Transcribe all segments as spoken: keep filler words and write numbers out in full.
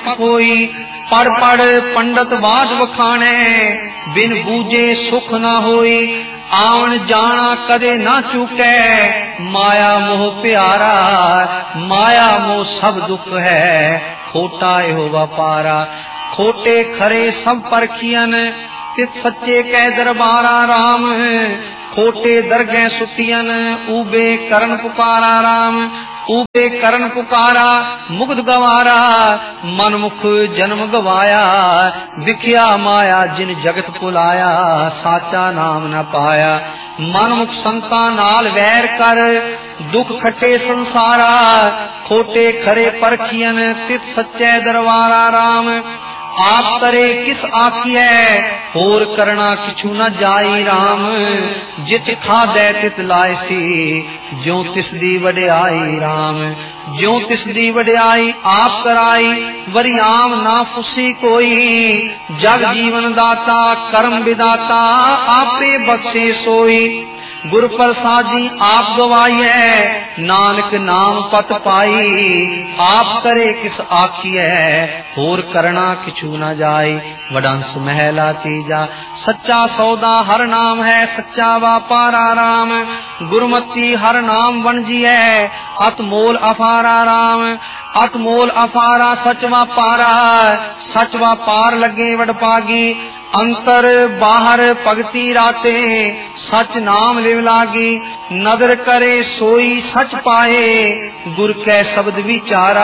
मत होई। पढ़ पढ़ पंडित बाज बखाने, बिन बूझे सुख न होई। आवन जाना कदे ना चूके, माया मोह प्यारा। माया मोह सब दुख है, खोटा एहो व्यापारा। खोटे खरे सब परखियन, तित सच्चे कै दरबारा राम। खोटे दरगह सुतियन, ऊबे करन पुकारा राम। ऊबे करन पुकारा मुग्ध गवारा, मनमुख जन्म गवाया। विख्या माया जिन जगत भुलाया, साचा नाम न पाया। मनमुख संता नाल वैर कर, दुख खटे संसारा। खोटे खरे परखियन, तित सच्चे दरबारा राम। आप करे किस आखिए, होर करना किछु न जाई राम। जित खादे तित लायसी, ज्यों तिस दी वड्याई राम। ज्यों तिस दी वड्याई आप कराई, वरियाम ना फुसी कोई। जग जीवन दाता कर्म विदाता, आपे बख्शे सोई। गुर प्रसादी आप गवाइए, नानक नाम पत पाई। आप करे किस आखिए, होर करना किछु न जाई। वडंस महला तीजा, सच्चा सौदा हर नाम है, सच्चा व्यापारा राम। गुरमति हर नाम वणजिए, अतमोल अफारा राम। अतमोल अफारा सच व्यापारा, सच व्यापार लगे वडपागी। अंतर बाहर भगति राते, सच नाम लिव लागी। नदर करे सोई सच पाए, गुर कै शब्द विचारा।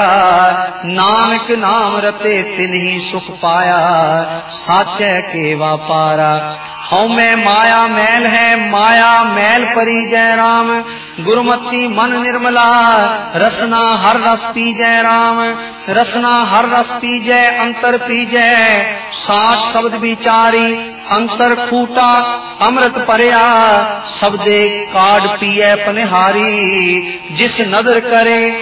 नानक नाम रते तिन्ही सुख पाया, साचे के व्यापारा। हऊँ मैं माया मैल है, माया मैल परी जय राम। गुरुमति मन निर्मला, रसना हर रस पी जय राम। रसना हर रस पी जय, अंतर पी जय। सात शब्द विचारी, अंतर खूटा अमृत परया। शब्दे काड पिए पनिहारी, जिस नदर करे